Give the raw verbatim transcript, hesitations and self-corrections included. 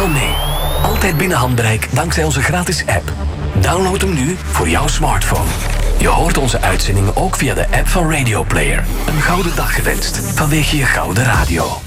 snel mee. Altijd binnen handbereik dankzij onze gratis app. Download hem nu voor jouw smartphone. Je hoort onze uitzendingen ook via de app van Radio Player. Een gouden dag gewenst vanwege je gouden radio.